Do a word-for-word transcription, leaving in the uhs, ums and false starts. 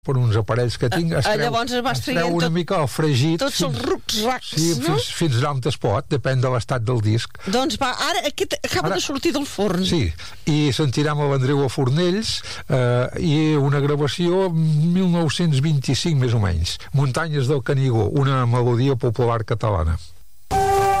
per uns aparells que tinc, es Ah, treu, llavors es vas es treu traient una tot- mica el fregit. tots els rucs-racs, sí, no? fins, fins allà on es pot, depèn de l'estat del disc. Doncs va, ara aquest acaba Ara- de sortir del forn. Sí, i sentirem a l'Andreu a Fornells eh, i una gravació mil nou-cents vint-i-cinc més o menys, Muntanyes del Canigó, una melodia popular catalana.